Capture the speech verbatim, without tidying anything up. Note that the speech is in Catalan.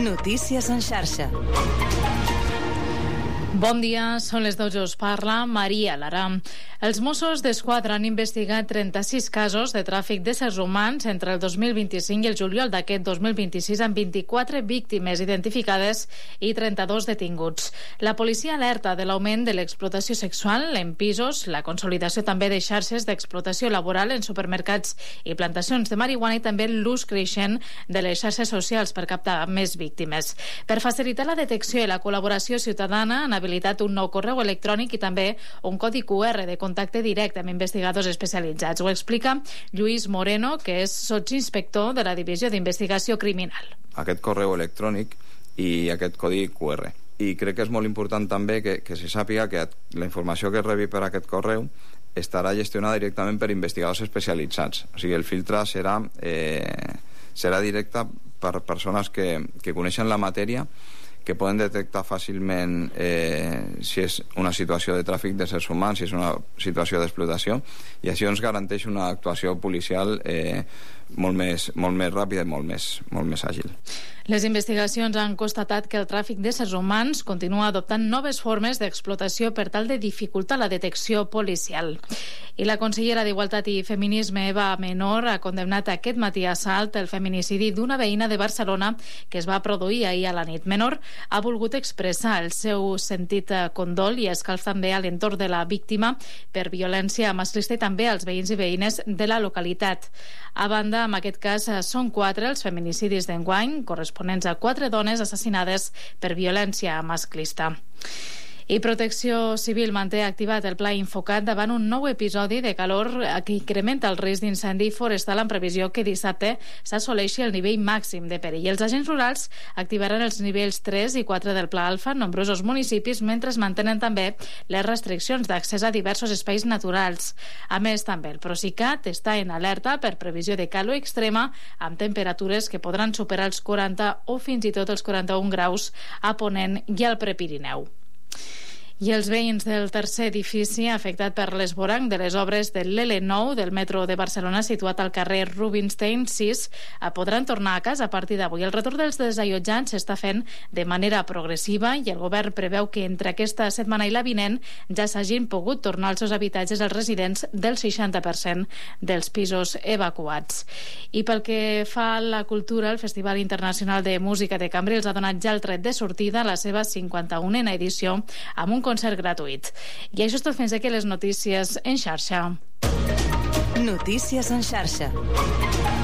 Notícies en xarxa. Bon dia, són les dotze, us parla Maria Lara. Els Mossos d'Esquadra han investigat trenta-sis casos de tràfic d'éssers humans entre el dos mil vint-i-cinc i el juliol d'aquest dos mil vint-i-sis, amb vint-i-quatre víctimes identificades i trenta-dos detinguts. La policia alerta de l'augment de l'explotació sexual en pisos, la consolidació també de xarxes d'explotació laboral en supermercats i plantacions de marihuana i també l'ús creixent de les xarxes socials per captar més víctimes. Per facilitar la detecció i la col·laboració ciutadana han habilitat un nou correu electrònic i també un codi Q R de contacte directe amb investigadors especialitzats. Ho explica Lluís Moreno, que és sotsinspector de la Divisió d'Investigació Criminal. Aquest correu electrònic i aquest codi Q R. I crec que és molt important també que, que se sàpiga que la informació que es rebi per aquest correu estarà gestionada directament per investigadors especialitzats. O sigui, el filtre serà, eh, serà directe per persones que, que coneixen la matèria, que poden detectar fàcilment eh, si és una situació de tràfic d'éssers humans, si és una situació d'explotació, i això ens garanteix una actuació policial eh, molt més, molt més ràpida i molt més, molt més àgil. Les investigacions han constatat que el tràfic d'éssers humans continua adoptant noves formes d'explotació per tal de dificultar la detecció policial. I la consellera d'Igualtat i Feminisme, Eva Menor, ha condemnat aquest matí a Salt el feminicidi d'una veïna de Barcelona que es va produir ahir a la nit. Menor ha volgut expressar el seu sentit condol i escalf també a l'entorn de la víctima per violència masclista i també als veïns i veïnes de la localitat. A banda, en aquest cas, són quatre els feminicidis d'enguany, corresponents a quatre dones assassinades per violència masclista. I Protecció Civil manté activat el pla Infocat davant un nou episodi de calor que incrementa el risc d'incendi forestal en previsió que dissabte s'assoleixi el nivell màxim de perill. Els agents rurals activaran els nivells tres i quatre del Pla Alfa en nombrosos municipis, mentre es mantenen també les restriccions d'accés a diversos espais naturals. A més, també el Procicat està en alerta per previsió de calor extrema amb temperatures que podran superar els quaranta o fins i tot els quaranta-un graus a Ponent i al Prepirineu. I els veïns del tercer edifici afectat per l'esvoranc de les obres de l'L nou del metro de Barcelona situat al carrer Rubinstein sis podran tornar a casa a partir d'avui. El retorn dels desallotjats s'està fent de manera progressiva i el govern preveu que entre aquesta setmana i la vinent ja s'hagin pogut tornar als seus habitatges els residents del seixanta per cent dels pisos evacuats. I pel que fa a la cultura, el Festival Internacional de Música de Cambrils ha donat ja el tret de sortida a la seva cinquanta-unena edició amb un concert gratuït. I això és tot, fins aquí les notícies en xarxa. Notícies en xarxa.